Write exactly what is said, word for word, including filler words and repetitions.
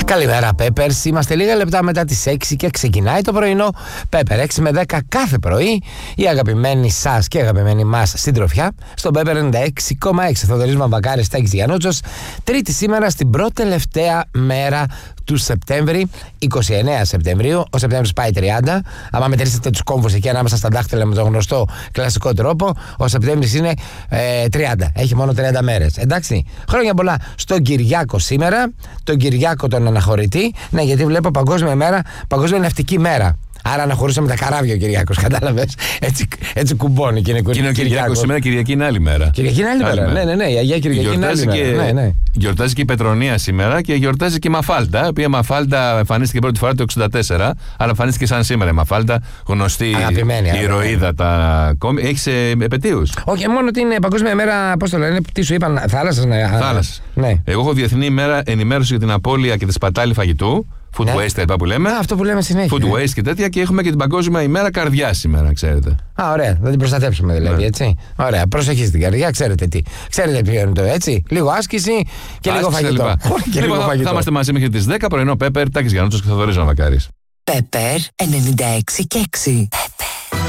Καλημέρα, Peppers. Είμαστε λίγα λεπτά μετά τις έξι και ξεκινάει το πρωινό Pepper. έξι με δέκα κάθε πρωί. Η αγαπημένη σας και αγαπημένη μας συντροφιά στο Pepper ενενήντα έξι κόμμα έξι. Θοδωρής Μαμπακάρης, Τάκης Γιαννούτσος. Τρίτη σήμερα στην πρώτη τελευταία μέρα του Σεπτέμβρη, είκοσι εννέα Σεπτεμβρίου. Ο Σεπτέμβρης πάει τριάντα. Αν μετρήσετε τους κόμβους εκεί ανάμεσα στα δάχτυλα με τον γνωστό κλασικό τρόπο, ο Σεπτέμβρης είναι ε, τριάντα. Έχει μόνο τριάντα μέρες. Εντάξει. Χρόνια πολλά στον Κυριάκο σήμερα, τον Κυριάκο τον αναχωρητή. Ναι, γιατί βλέπω παγκόσμια μέρα, παγκόσμια ναυτική μέρα. Άρα αναχωρούσαμε τα καράβια ο Κυριάκος, κατάλαβες. Έτσι, έτσι κουμπώνει και είναι Κυριάκος. Και είναι ο Κυριάκος σήμερα, Κυριακή είναι άλλη μέρα. Κυριακή είναι άλλη, άλλη μέρα. μέρα. Ναι, ναι, ναι. Η Αγία Κυριακή είναι άλλη και, μέρα. Ναι, ναι. Γιορτάζει και η Πετρονία σήμερα και γιορτάζει και η Μαφάλτα. Η οποία Μαφάλτα εμφανίστηκε πρώτη φορά το εξήντα τέσσερα, αλλά εμφανίστηκε σαν σήμερα. Η Μαφάλτα, γνωστή ηρωίδα τα κόμι. Έχει επετείους. Όχι, μόνο ότι είναι παγκόσμια μέρα, πώς το λένε, τι σου είπαν, θάλασσας. Ναι. Θάλασσας. Ναι. Εγώ έχω διεθνή ημέρα ενημέρωση για την απώλεια και τη σπατάλη φαγητού. Food ναι. waste, τα που λέμε. Α, αυτό που λέμε συνέχεια. Food waste και τέτοια. Και έχουμε και την Παγκόσμια ημέρα καρδιά σήμερα, ξέρετε. Α, ωραία. Θα την προστατέψουμε δηλαδή, ναι. Έτσι. Ωραία. Προσοχή στην καρδιά, ξέρετε τι. Ξέρετε ποιο είναι το έτσι. Λίγο άσκηση και άσκηση, λίγο φαγητό. Και λίγο φαγητό. Θα είμαστε μαζί μέχρι τις δέκα πρωινό Pepper, Τάκης Γιαννούτσος και Θοδωρής Μαμπακάρης. Pepper ενενήντα έξι και έξι.